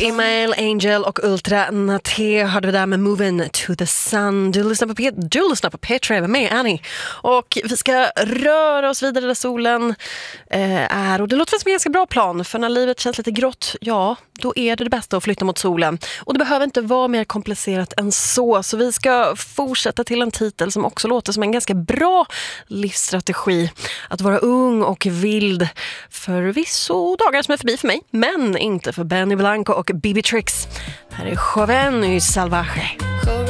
Email, Angel och Ultra Naté hörde vi där med Moving to the Sun. Du lyssnar på P3 med mig, Annie. Och vi ska röra oss vidare där solen är. Och det låter som en ganska bra plan. För när livet känns lite grått, ja, då är det bästa att flytta mot solen. Och det behöver inte vara mer komplicerat än så. Så vi ska fortsätta till en titel som också låter som en ganska bra livsstrategi. Att vara ung och vild. Förvisso dagar som är förbi för mig, men inte för Benny Blanco och Bibi Tricks. Här är Joven y Salvaje.